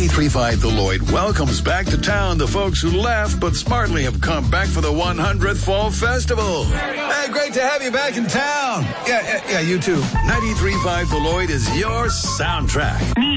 93.5 The Lloyd welcomes back to town the folks who left but smartly have come back for the 100th Fall Festival. Hey, great to have you back in town. Yeah, you too. 93.5 The Lloyd is your soundtrack.